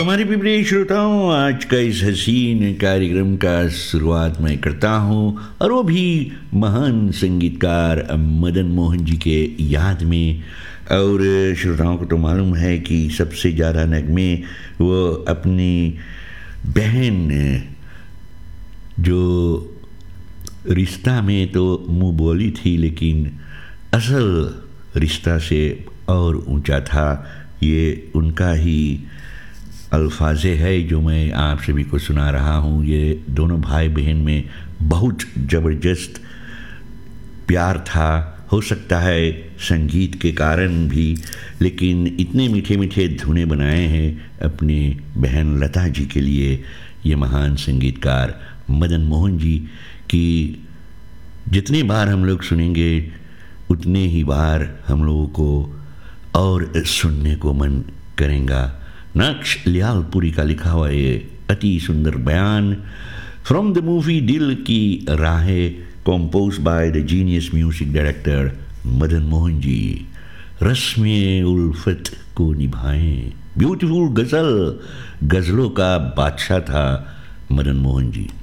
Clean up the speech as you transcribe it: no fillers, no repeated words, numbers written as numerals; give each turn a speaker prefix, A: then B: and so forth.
A: हमारे प्रिय श्रोताओं, आज का इस हसीन कार्यक्रम का शुरुआत मैं करता हूँ और वो भी महान संगीतकार मदन मोहन जी के याद में। और श्रोताओं को तो मालूम है कि सबसे ज़्यादा नगमे वो अपनी बहन जो रिश्ता में तो मुँह बोली थी, लेकिन असल रिश्ता से और ऊंचा था। ये उनका ही अल्फाज़े है जो मैं आप सभी को सुना रहा हूँ। ये दोनों भाई बहन में बहुत ज़बरदस्त प्यार था, हो सकता है संगीत के कारण भी, लेकिन इतने मीठे मीठे धुनें बनाए हैं अपनी बहन लता जी के लिए ये महान संगीतकार मदन मोहन जी कि जितनी बार हम लोग सुनेंगे उतने ही बार हम लोगों को और सुनने को मन करेगा। नक्श लियालपुरी का लिखा हुआ ये अति सुंदर बयान फ्रॉम द मूवी दिल की राहें, compose by the genius music director Madan Mohan ji. रस्में उल्फत को निभाएं, ब्यूटीफुल गज़ल, गज़लों का बादशाह था मदन मोहन जी।